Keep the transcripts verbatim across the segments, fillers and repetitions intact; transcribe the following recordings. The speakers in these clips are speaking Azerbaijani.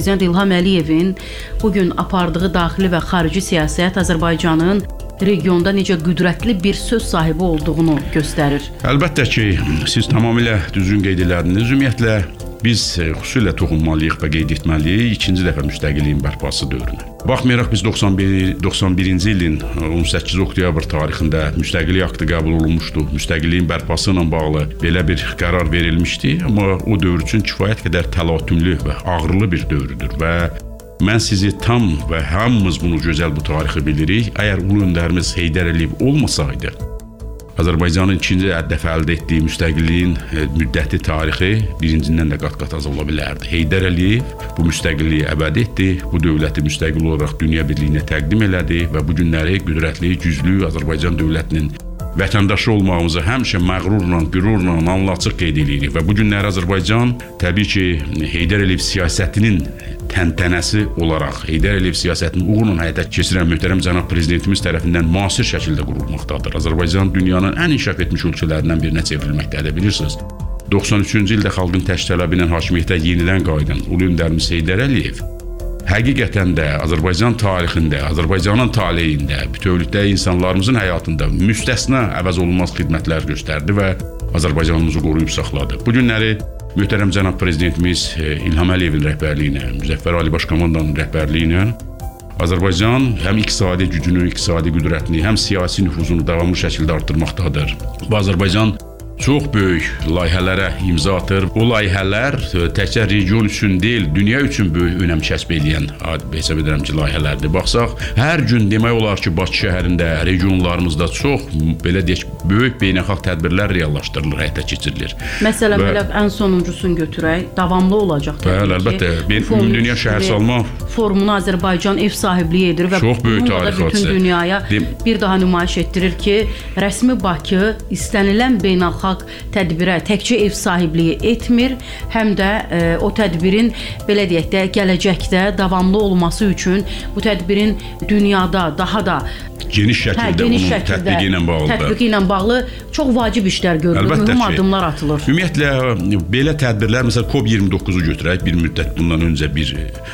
prezident İlham Əliyevin bugün apardığı daxili və xarici siyasət Azərbaycanın regionda necə qüdrətli bir söz sahibi olduğunu göstərir. Əlbəttə ki, siz tamamilə düzgün qeyd elədiniz. Ümumiyyətlə, biz xüsusilə toxunmalıyıq və qeyd etməliyik ikinci dəfə müstəqilliyin bərpası dövrünə. Baxmayaraq biz doxsan birinci ilin on səkkiz oktyabr tarixində müstəqillik aktı qəbul olunmuşdu. Müstəqilliyin bərpası ilə bağlı belə bir qərar verilmişdi, amma o dövr üçün kifayət qədər təlatümlü və ağrılı bir dövrdür və mən sizi tam və hamımız bunu gözəl bu tarixi bilirik. Əgər ulu öndərimiz Heydər Əliyev olmasaydı, Azərbaycanın ikinci dəfə əldə etdiyi müstəqilliyin müddəti tarixi birincindən də qat-qat az ola bilərdi. Heydər Əliyev bu müstəqilliyi əbədi etdi, bu dövləti müstəqil olaraq dünya birliyinə təqdim elədi və bu günləri qüdrətli, güclü Azərbaycan dövlətinin vətəndaşı olmağımızı həmişə məğrurla, qürurla, anlaçıq qeyd edirik və bu günləri Azərbaycan təbii ki, Heydər Əliyev siyasətinin təntənəsi olaraq Heydər Əliyev siyasətini uğurla həyata keçirən möhtərəm cənab prezidentimiz tərəfindən müasir şəkildə qurulmaqdadır. Azərbaycan dünyanın ən inkişaf etmiş ölkələrindən birinə çevrilməkdədir, bilirsiniz. doxsan üçüncü ildə xalqın təşkil tələbi ilə hakimiyyətə yenidən qayıdan ulu öndərimiz Heydər Əliyev həqiqətən də Azərbaycan tarixində, Azərbaycanın taleyində, bütövlükdə insanlarımızın həyatında müstəsna əvəz olunmaz xidmətlər göstərdi və Azərbaycanımızı qoruyub saxladı. Bu günləri möhtərəm cənab prezidentimiz İlham Əliyevin rəhbərliyi ilə, Müzəffər Ali Baş Komandanın rəhbərliyi ilə Azərbaycan həm iqtisadi gücünü, iqtisadi qüdrətini, həm siyasi nüfuzunu davamlı şəkildə artırmaqdadır. Və Azərbaycan çox böyük layihələrə imza atır. O layihələr təkcə region üçün deyil, dünya üçün böyük önəm kəsb edən hesab edirəm ki, layihələrdir. Baxsaq, hər gün demək olar ki, Bakı şəhərində, regionlarımızda çox belə deyək, böyük beynəlxalq tədbirlər reallaşdırılır, həyata keçirilir. Məsələn, və belə ən sonuncusunu götürək, davamlı olacaq təbii bəli, əlbəttə, ki. Dünya şəhərsalma formunu Azərbaycan ev sahibliyi edir və çox böyük bununla da bütün dünyaya bir daha nümayiş etdirir ki, rəsmi Bakı istənilən beynəlxalq tədbirə təkcə ev sahibliyi etmir, həm də e, o tədbirin belə deyək də gələcəkdə davamlı olması üçün bu tədbirin dünyada daha da geniş şəkildə hə, geniş onun şəkildə, tətbiqi ilə bağlı tətbiqi ilə bağlı çox vacib işlər görülür, mühüm addımlar atılır. Ümumiyyətlə belə tədbirlər, məsələn COP iyirmi doqquzu götürək, bir müddət bundan öncə bir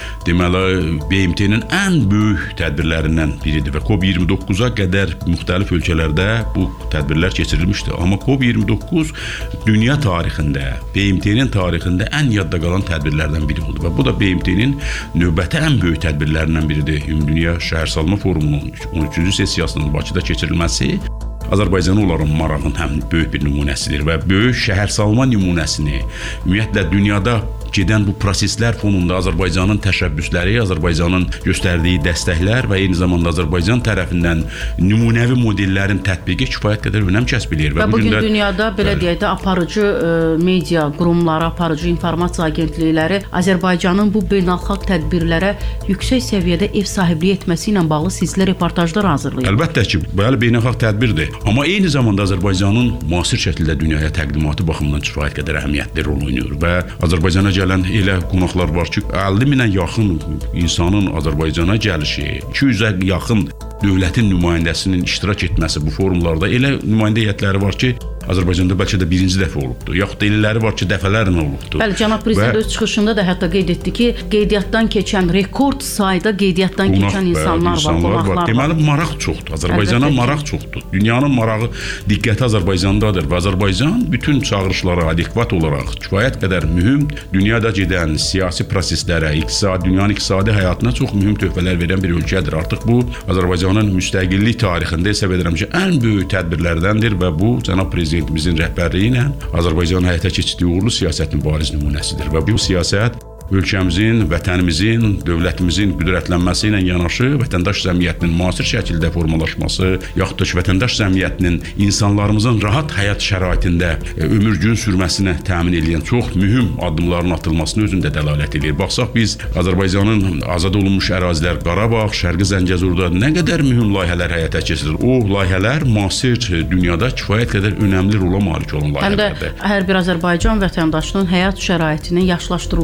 deməli B M T-nin ən böyük tədbirlərindən biridir və COP iyirmi doqquza qədər müxtəlif ölkələrdə bu tədbirlər keçirilmişdi. Amma COP iyirmi doqquz dünya tarixində, B M T-nin tarixində ən yadda qalan tədbirlərdən biri oldu və bu da B M T-nin növbəti ən böyük tədbirlərindən biridir. Ümumdünya Şəhərsalma Forumunun on üçüncü sessiyasının Bakıda keçirilməsi Azərbaycana olan marağın həm böyük bir nümunəsidir və böyük şəhərsalma nümunəsini ümumiyyətlə dünyada gedən bu proseslər fonunda Azərbaycanın təşəbbüsləri, Azərbaycanın göstərdiyi dəstəklər və eyni zamanda Azərbaycan tərəfindən nümunəvi modellərin tətbiqi kifayət qədər önəm kəsb edir. Və, və bugün günlər, dünyada belə deyək də aparıcı e, media qurumları, aparıcı informasiya agentlikləri Azərbaycanın bu beynəlxalq tədbirlərə yüksək səviyyədə ev sahibliyi etməsi ilə bağlı sizlə reportajlar hazırlayır. Əlbəttə ki, bəli, beynəlxalq tədbirdir. Amma eyni zamanda Azərbaycanın müasir şəkildə dünyaya təqdimatı baxımından kifayət qədər əhəmiyyətli rol oynayır və Azərbaycana gələn elə qonaqlar var ki, əlli minə yaxın insanın Azərbaycana gəlişi, iki yüzə yaxın dövlətin nümayəndəsinin iştirak etməsi bu forumlarda elə nümayəndə heyətləri var ki, Azərbaycanda bəlkə də birinci dəfə olubdur. Yaxud da illəri var ki, dəfələrlə olubdur. Bəli, cənab prezident və öz çıxışında da hətta qeyd etdi ki, qeydiyyatdan keçən, rekord sayda qeydiyyatdan Qonaq, keçən insanlar, insanlar var, qonaqlar var. Deməli, maraq çoxdur. Azərbaycana maraq çoxdur. Dünyanın marağı, diqqəti Azərbaycandadır və Azərbaycan bütün çağırışlara adekvat olaraq kifayət qədər mühüm dünyada gedən siyasi proseslərə, iqtisadi, dünyanın iqtisadi həyatına çox mühüm töhfələr verən bir ölkədir. Artıq bu Azərbaycanın müstəqillik tarixində hesab edirəm ki, ən böyük tədbirlərdəndir və bu cənab prezidentimizin rəhbərliyi ilə Azərbaycanın həyata keçirdiyi uğurlu siyasətin bariz nümunəsidir və bu siyasət ölkəmizin, vətənimizin, dövlətimizin qüdrətlənməsi ilə yanaşı vətəndaş cəmiyyətinin müasir şəkildə formalaşması, yaxud da ki, vətəndaş cəmiyyətinin insanlarımızın rahat həyat şəraitində ömür gün sürməsinə təmin edən çox mühüm addımların atılmasını özündə dəlalət edir. Baxsaq biz Azərbaycanın azad olunmuş ərazilər Qarabağ, Şərqi Zəngəzurda nə qədər mühüm layihələr həyata keçirilir. O layihələr müasir dünyada kifayət qədər önəmli rola malik olan layihələrdir. Həm də hər bir Azərbaycan vətəndaşının həyat şəraitinin yaxşılaşdırılmasına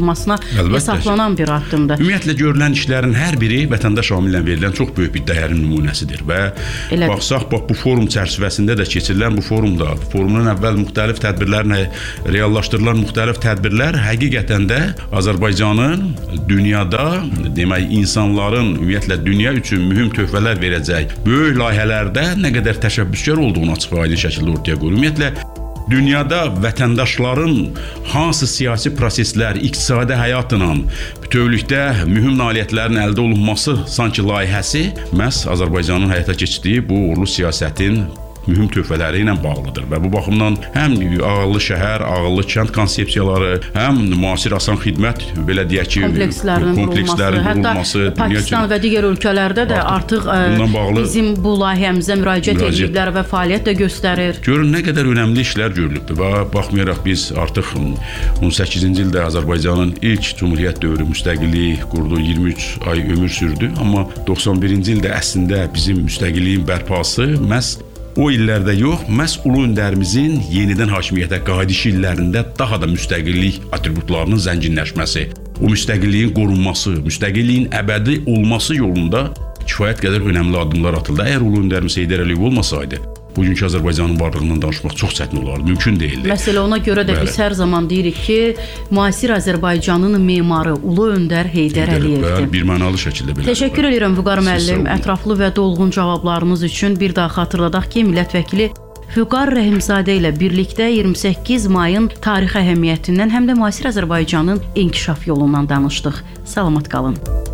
hesaplanan bir addımdır. Ümumiyyətlə görülən işlərin hər biri vətəndaş şamillə verilən çox böyük bir dəyərin nümunəsidir və Elədir. Baxsaq, bax bu forum çərçivəsində də keçirilən bu forumda, forumun əvvəl müxtəlif tədbirlərlə reallaşdırılan müxtəlif tədbirlər həqiqətən də Azərbaycanın dünyada demək insanların ümumiyyətlə dünya üçün mühüm töhfələr verəcək böyük layihələrdə nə qədər təşəbbüskar olduğunu açıq və aydın şəkildə ortaya qoyur. Ümumiyyətlə dünyada vətəndaşların hansı siyasi proseslər, iqtisadi həyatla bütövlükdə mühüm nailiyyətlərin əldə olunması sanki layihəsi məhz Azərbaycanın həyata keçirdiyi bu uğurlu siyasətin mühüm töhfələri ilə bağlıdır və bu baxımdan həm ağıllı şəhər, ağıllı kənd konsepsiyaları, həm müasir asan xidmət, belə deyək ki, komplekslərin, komplekslərin qurulması, hətta Pakistan və digər ölkələrdə də artıq, artıq bizim bu layihəmizə müraciət ediblər və fəaliyyət də göstərir. Görün nə qədər önəmli işlər görülübdür və baxmayaraq biz artıq on səkkizinci ildə Azərbaycanın ilk Cümhuriyyət dövrü müstəqilliyi qurdu, iyirmi üç ay ömür sürdü, amma doxsan birinci ildə əslində bizim müstəqilliyin bərpası məhz o illərdə yox, məhz Ulu Öndərimizin yenidən hakimiyyətə qayıdışı illərində daha da müstəqillik atributlarının zənginləşməsi, o müstəqilliyin qorunması, müstəqilliyin əbədi olması yolunda kifayət qədər önəmli addımlar atıldı. Əgər Ulu Öndərimiz Heydər Əliyev olmasaydı, bugünkü Azərbaycanın varlığından danışmaq çox çətin olardı, mümkün deyildi. Məsələ ona görə də Bəli. Biz hər zaman deyirik ki, müasir Azərbaycanın memarı Ulu Öndər Heydər Əliyevdir. Bir mənalı şəkildə belə. Təşəkkür edirəm Vüqar müəllim, ətraflı və dolğun cavablarınız üçün. Bir daha xatırladaq ki, millət vəkili Vüqar Rəhimzadə ilə birlikdə iyirmi səkkiz mayın tarixi əhəmiyyətindən həm də müasir Azərbaycanın inkişaf yolundan danışdıq. Salamat qalın.